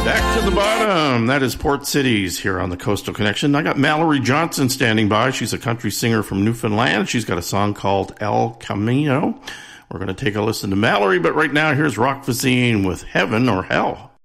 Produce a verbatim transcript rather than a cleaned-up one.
Back to the bottom. That is Port Cities here on the Coastal Connection. I got Mallory Johnson standing by. She's a country singer from Newfoundland. She's got a song called El Camino. We're going to take a listen to Mallory, but right now here's Rock Voisine with Heaven or Hell.